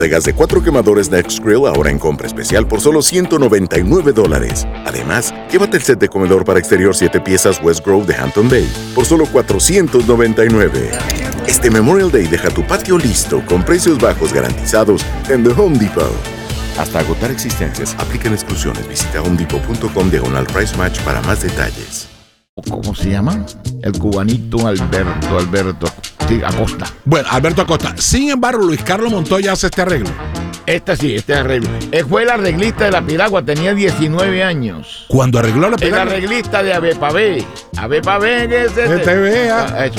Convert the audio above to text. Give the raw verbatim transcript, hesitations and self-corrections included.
de gas de cuatro quemadores Nextgrill ahora en compra especial por solo ciento noventa y nueve dólares. Además, llévate el set de comedor para exterior siete piezas West Grove de Hampton Bay por solo cuatrocientos noventa y nueve. Este Memorial Day deja tu patio listo con precios bajos garantizados en The Home Depot. Hasta agotar existencias, aplican exclusiones. Visita homedepot.com diagonal price match para más detalles. ¿Cómo se llama? El cubanito Alberto, Alberto sí, Acosta. Bueno, Alberto Acosta. Sin embargo, Luis Carlos Montoya hace este arreglo. Este sí, este arreglo. Él fue el arreglista de La Piragua, tenía diecinueve años. Cuando arregló La Piragua. El arreglista de Ave Pavé. Ave Pavé, que se te vea. Eso.